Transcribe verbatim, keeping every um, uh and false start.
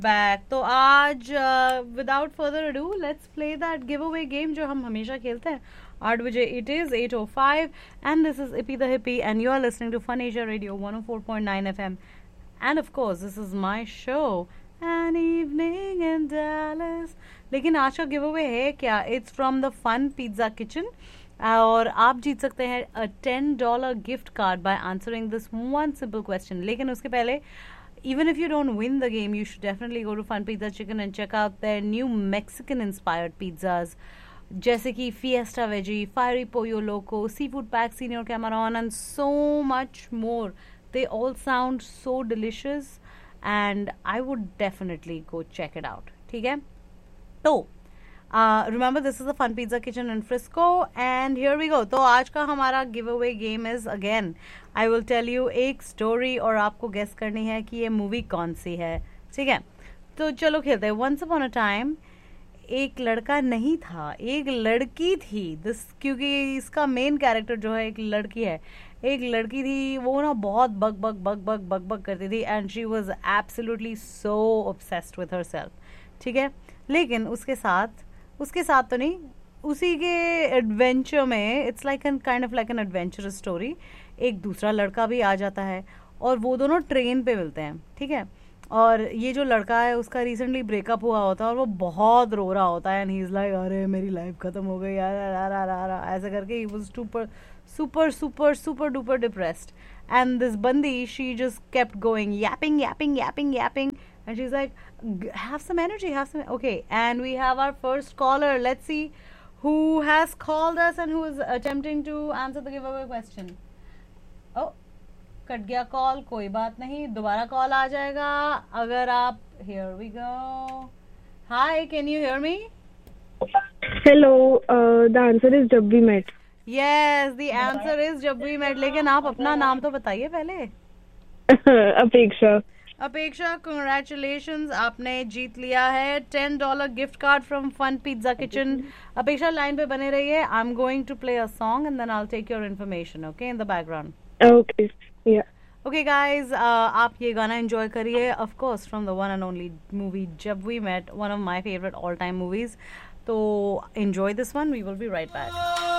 Back. तो आज without further ado let's play that give away game जो हम हमेशा खेलते हैं आठ बजे। It is eight O five and this is EP the hippie and you are listening to fun Asia radio one O four point nine F M end of course this is my show an evening in Dallas. लेकिन आज का give away है क्या? It's from the fun pizza kitchen और आप जीत सकते हैं a ten dollar gift card bye answering this one simple question. लेकिन उसके पहले, even if you don't win the game, you should definitely go to Fun Pizza Chicken and check out their new Mexican inspired pizzas जैसे कि Fiesta Veggie, Fiery Pollo Loco, Seafood Pack Senior Cameron and so much more. They all sound so delicious and I would definitely go check it out. ठीक है? तो Uh, remember this is the Fun Pizza Kitchen in Frisco and here we go. तो आज का हमारा giveaway game is again I will tell you एक story और आपको guess करनी है कि ये movie कौन सी है। ठीक है, तो चलो खेलते हैं। Once upon a time एक लड़का नहीं था, एक लड़की थी। दिस क्योंकि इसका मेन कैरेक्टर जो है एक लड़की है। एक लड़की थी, वो ना बहुत bug bug bug bug bug bug करती थी and she was absolutely so obsessed with herself. ठीक है, लेकिन उसके साथ उसके साथ तो नहीं, उसी के एडवेंचर में, it's like an kind of like an adventurous story, एक दूसरा लड़का भी आ जाता है और वो दोनों ट्रेन पे मिलते हैं। ठीक है, और ये जो लड़का है उसका रिसेंटली ब्रेकअप हुआ होता है और वो बहुत रो रहा होता है एंड ही इज लाइक अरे मेरी लाइफ खत्म हो गई यार यार यार यार ऐसे करके he was super super super super duper depressed and this बंदी she just kept going yapping yapping yapping yapping and she's like have some energy, have some okay, and we have our first caller. Let's see who has called us and who is attempting to answer the giveaway question. oh cut गया call, कोई बात नहीं, दोबारा call आ जाएगा अगर आप। here we go. Hi, can you hear me? Hello, uh, the answer is जब we met. Yes, the answer is जब वी met. लेकिन आप अपना नाम तो बताइए पहले। अपेक्षा। अपेक्षा, कंग्रेचुलेशंस, आपने जीत लिया है ten dollar gift card from fun pizza kitchen. अपेक्षा लाइन पे बने रहिए, I am going to play a song and then I will take your information okay in the background. Okay या ओके गाइज, आप ये गाना एंजॉय करिए of course from the one and only movie जब we met, one of my favourite all time movies. तो enjoy this one, we will be right back.